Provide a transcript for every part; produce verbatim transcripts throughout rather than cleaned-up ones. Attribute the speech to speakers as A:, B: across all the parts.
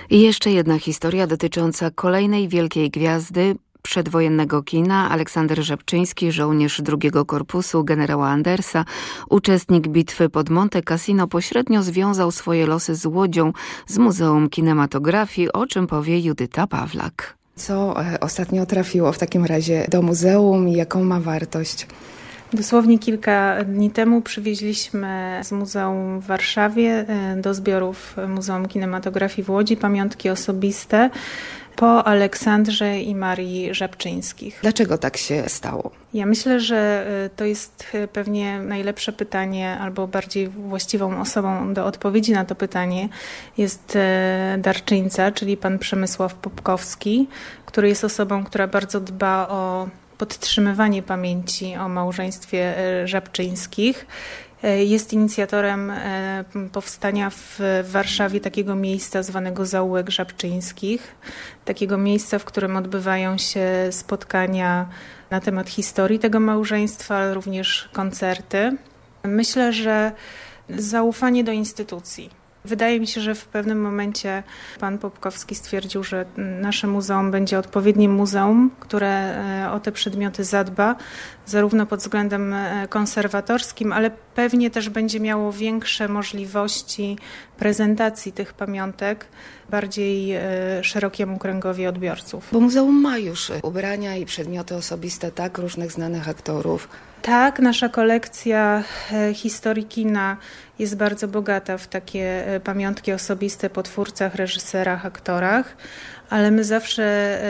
A: I jeszcze jedna historia dotycząca kolejnej wielkiej gwiazdy przedwojennego kina. Aleksander Żabczyński, żołnierz drugiego Korpusu generała Andersa, uczestnik bitwy pod Monte Cassino, pośrednio związał swoje losy z Łodzią, z Muzeum Kinematografii, o czym powie Judyta Pawlak.
B: Co ostatnio trafiło w takim razie do muzeum i jaką ma wartość?
C: Dosłownie kilka dni temu przywieźliśmy z muzeum w Warszawie do zbiorów Muzeum Kinematografii w Łodzi pamiątki osobiste po Aleksandrze i Marii Żabczyńskich.
B: Dlaczego tak się stało?
C: Ja myślę, że to jest pewnie najlepsze pytanie, albo bardziej właściwą osobą do odpowiedzi na to pytanie jest darczyńca, czyli pan Przemysław Popkowski, który jest osobą, która bardzo dba o podtrzymywanie pamięci o małżeństwie Żabczyńskich. Jest inicjatorem powstania w Warszawie takiego miejsca zwanego Zaułek Żabczyńskich. Takiego miejsca, w którym odbywają się spotkania na temat historii tego małżeństwa, ale również koncerty. Myślę, że zaufanie do instytucji. Wydaje mi się, że w pewnym momencie pan Popkowski stwierdził, że nasze muzeum będzie odpowiednim muzeum, które o te przedmioty zadba, zarówno pod względem konserwatorskim, ale pewnie też będzie miało większe możliwości prezentacji tych pamiątek bardziej szerokiemu kręgowi odbiorców.
B: Bo muzeum ma już ubrania i przedmioty osobiste, tak, różnych znanych aktorów.
C: Tak, nasza kolekcja historii kina jest bardzo bogata w takie pamiątki osobiste po twórcach, reżyserach, aktorach, ale my zawsze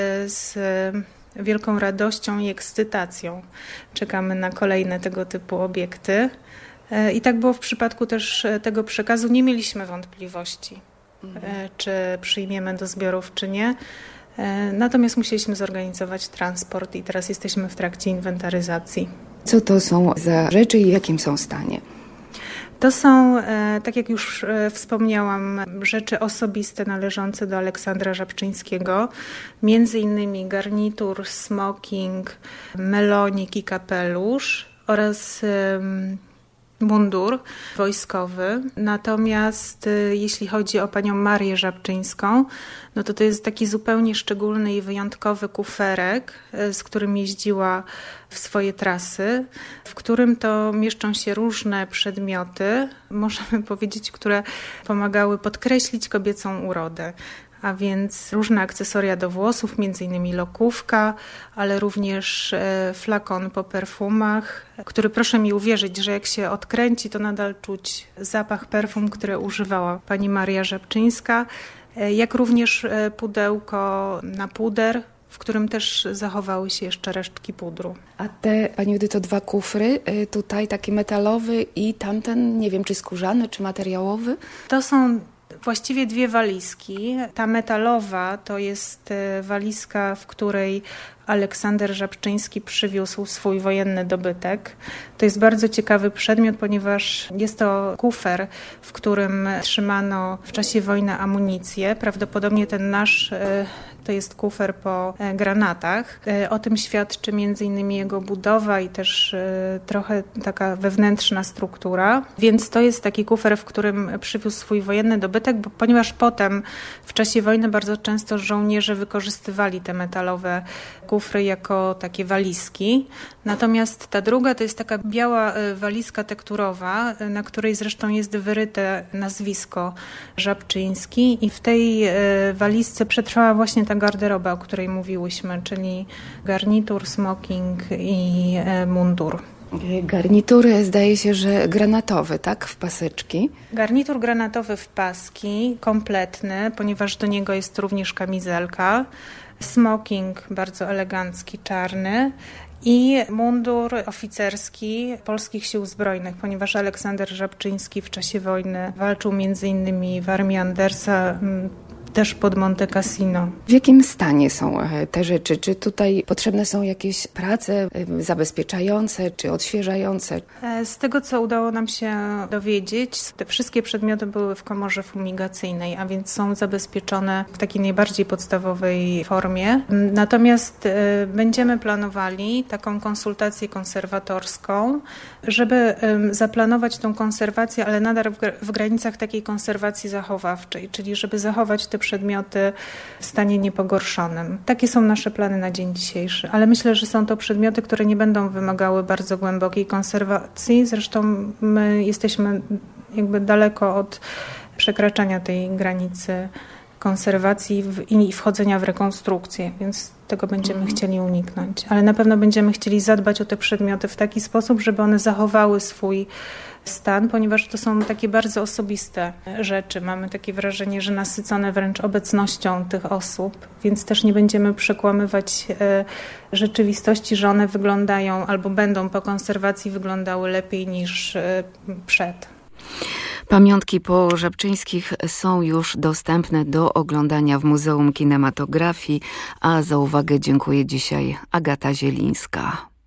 C: z wielką radością i ekscytacją czekamy na kolejne tego typu obiekty. I tak było w przypadku też tego przekazu. Nie mieliśmy wątpliwości, mhm. czy przyjmiemy do zbiorów, czy nie. Natomiast musieliśmy zorganizować transport i teraz jesteśmy w trakcie inwentaryzacji.
B: Co to są za rzeczy i w jakim są stanie?
C: To są, tak jak już wspomniałam, rzeczy osobiste należące do Aleksandra Żabczyńskiego. Między innymi garnitur, smoking, melonik i kapelusz oraz mundur wojskowy. Natomiast jeśli chodzi o panią Marię Żabczyńską, no to to jest taki zupełnie szczególny i wyjątkowy kuferek, z którym jeździła w swoje trasy, w którym to mieszczą się różne przedmioty, możemy powiedzieć, które pomagały podkreślić kobiecą urodę. A więc różne akcesoria do włosów, między innymi lokówka, ale również flakon po perfumach, który, proszę mi uwierzyć, że jak się odkręci, to nadal czuć zapach perfum, które używała pani Maria Żabczyńska, jak również pudełko na puder, w którym też zachowały się jeszcze resztki pudru.
B: A te, pani Judyto, dwa kufry, tutaj taki metalowy i tamten, nie wiem, czy skórzany, czy materiałowy?
C: To są właściwie dwie walizki. Ta metalowa to jest walizka, w której Aleksander Żabczyński przywiózł swój wojenny dobytek. To jest bardzo ciekawy przedmiot, ponieważ jest to kufer, w którym trzymano w czasie wojny amunicję. Prawdopodobnie ten nasz to jest kufer po granatach. O tym świadczy między innymi jego budowa i też trochę taka wewnętrzna struktura. Więc to jest taki kufer, w którym przywiózł swój wojenny dobytek, bo ponieważ potem w czasie wojny bardzo często żołnierze wykorzystywali te metalowe kufry jako takie walizki. Natomiast ta druga to jest taka biała walizka tekturowa, na której zresztą jest wyryte nazwisko Żabczyński i w tej walizce przetrwała właśnie ta garderoba, o której mówiłyśmy, czyli garnitur, smoking i mundur.
B: Garnitury zdaje się, że granatowy, tak? W paseczki.
C: Garnitur granatowy w paski, kompletny, ponieważ do niego jest również kamizelka. Smoking bardzo elegancki, czarny i mundur oficerski Polskich Sił Zbrojnych, ponieważ Aleksander Żabczyński w czasie wojny walczył między innymi w armii Andersa, też pod Monte Cassino.
B: W jakim stanie są te rzeczy? Czy tutaj potrzebne są jakieś prace zabezpieczające czy odświeżające?
C: Z tego, co udało nam się dowiedzieć, te wszystkie przedmioty były w komorze fumigacyjnej, a więc są zabezpieczone w takiej najbardziej podstawowej formie. Natomiast będziemy planowali taką konsultację konserwatorską, żeby zaplanować tą konserwację, ale nadal w granicach takiej konserwacji zachowawczej, czyli żeby zachować te przedmioty w stanie niepogorszonym. Takie są nasze plany na dzień dzisiejszy, ale myślę, że są to przedmioty, które nie będą wymagały bardzo głębokiej konserwacji. Zresztą my jesteśmy jakby daleko od przekraczania tej granicy konserwacji i wchodzenia w rekonstrukcję, więc tego będziemy mhm. chcieli uniknąć. Ale na pewno będziemy chcieli zadbać o te przedmioty w taki sposób, żeby one zachowały swój stan, ponieważ to są takie bardzo osobiste rzeczy. Mamy takie wrażenie, że nasycone wręcz obecnością tych osób, więc też nie będziemy przekłamywać rzeczywistości, że one wyglądają albo będą po konserwacji wyglądały lepiej niż przed.
A: Pamiątki po Rzepczyńskich są już dostępne do oglądania w Muzeum Kinematografii, a za uwagę dziękuję dzisiaj Agata Zielińska.